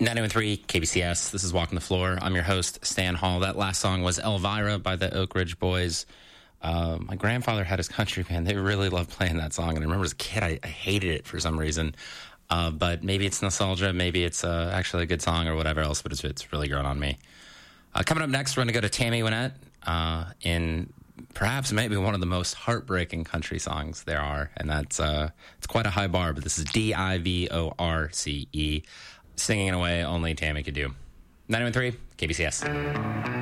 903 KBCS. This is Walking the Floor. I'm your host, Stan Hall. That last song was Elvira by the Oak Ridge Boys. My grandfather had his country band. They really loved playing that song. And I remember as a kid, I hated it for some reason. But maybe it's nostalgia. Maybe it's actually a good song or whatever else. But it's really grown on me. Coming up next, we're going to go to Tammy Wynette in perhaps maybe one of the most heartbreaking country songs there are. And that's it's quite a high bar. But this is Divorce. Singing in a way only Tammy could do. 913 KBCS.